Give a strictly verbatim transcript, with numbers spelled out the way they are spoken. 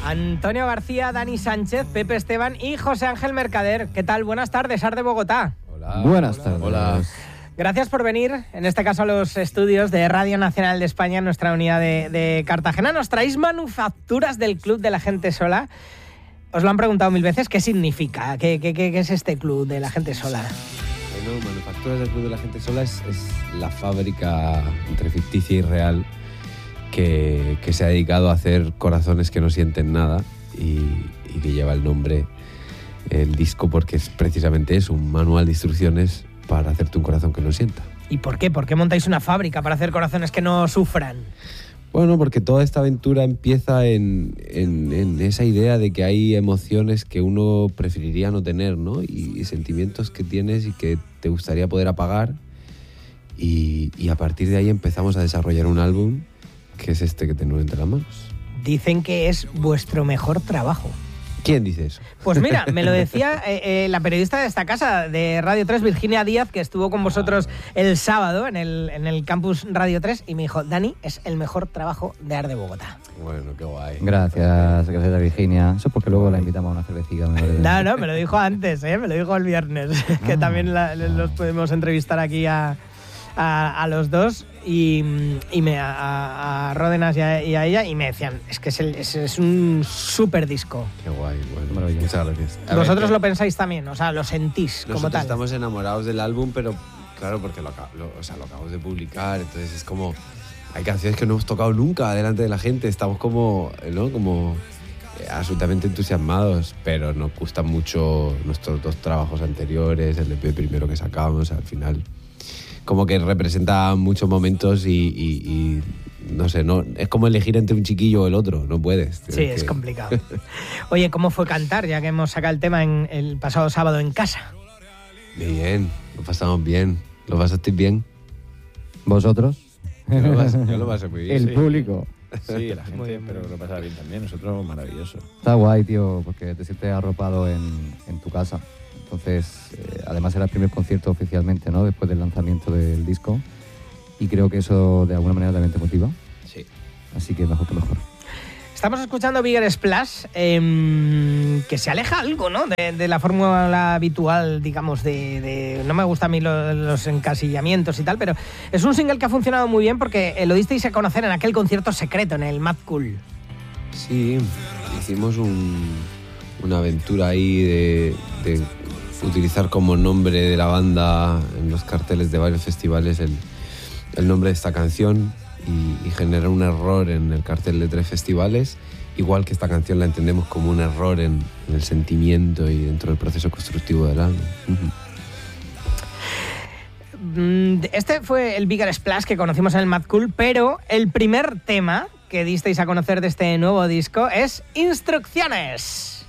Antonio García, Dani Sánchez, Pepe Esteban y José Ángel Mercader. ¿Qué tal? Buenas tardes, Ar de Bogotá. Hola. Buenas tardes. Hola. Gracias por venir, en este caso a los estudios de Radio Nacional de España, en nuestra unidad de, de Cartagena. Nos traéis manufacturas del Club de la Gente Sola. Os lo han preguntado mil veces, ¿qué significa? ¿Qué, qué, qué es este Club de la Gente Sola? Bueno, Manufacturas del Club de la Gente Sola es, es la fábrica entre ficticia y real que, que se ha dedicado a hacer corazones que no sienten nada y, y que lleva el nombre, el disco, porque es precisamente eso, un manual de instrucciones para hacerte un corazón que no sienta. ¿Y por qué? ¿Por qué montáis una fábrica para hacer corazones que no sufran? Bueno, porque toda esta aventura empieza en, en, en esa idea de que hay emociones que uno preferiría no tener, ¿no? Y, y sentimientos que tienes y que te gustaría poder apagar. Y, y a partir de ahí empezamos a desarrollar un álbum que es este que tenemos entre las manos. Dicen que es vuestro mejor trabajo. ¿Quién dice eso? Pues mira, me lo decía eh, eh, la periodista de esta casa, de Radio tres, Virginia Díaz, que estuvo con vosotros el sábado en el, en el campus Radio tres, y me dijo, Dani, es el mejor trabajo de Ar de Bogotá. Bueno, qué guay. Gracias, gracias a Virginia. Eso porque luego la invitamos a una cervecita. No, no, me lo dijo antes, ¿eh? Me lo dijo el viernes, que Ah, también la, los podemos entrevistar aquí a, a, a los dos. Y, y me, a, a Ródenas y a, y a ella, y me decían, es que es, el, es, es un súper disco. Qué guay, bueno, Maravilloso. muchas gracias. A Vosotros ver, lo pensáis también, o sea, lo sentís como nosotros tal. estamos enamorados del álbum, pero claro, porque lo, aca- lo, o sea, lo acabamos de publicar, entonces es como... Hay canciones que no hemos tocado nunca delante de la gente, estamos como, ¿no? Como eh, absolutamente entusiasmados, pero nos gustan mucho nuestros dos trabajos anteriores, el E P primero que sacamos, al final... Como que representa muchos momentos y, y, y no sé, no es como elegir entre un chiquillo o el otro, no puedes. Sí, es que... complicado. Oye, ¿cómo fue cantar, ya que hemos sacado el tema en el pasado sábado en casa? Bien, lo pasamos bien. ¿Lo pasasteis bien? ¿Vosotros? Yo lo pasé, yo lo pasé muy bien. El sí. público. Sí, la Muy gente, bien, pero lo pasa bien también. Nosotros, maravilloso. Está guay, tío, porque te sientes arropado en, en tu casa. Entonces, eh, además era el primer concierto oficialmente, ¿no? Después del lanzamiento del disco. Y creo que eso de alguna manera también te motiva. Sí. Así que mejor que mejor. Estamos escuchando Bigger Splash, eh, que se aleja algo, ¿no? De, de la fórmula habitual, digamos, de, de... No me gustan a mí los, los encasillamientos y tal, pero es un single que ha funcionado muy bien porque lo disteis a conocer en aquel concierto secreto, en el Mad Cool. Sí, hicimos un, una aventura ahí de, de utilizar como nombre de la banda en los carteles de varios festivales el, el nombre de esta canción y, y generar un error en el cartel de tres festivales, igual que esta canción la entendemos como un error en, en el sentimiento y dentro del proceso constructivo del álbum. Uh-huh. Este fue el Bigger Splash que conocimos en el Mad Cool, pero el primer tema que disteis a conocer de este nuevo disco es Instrucciones.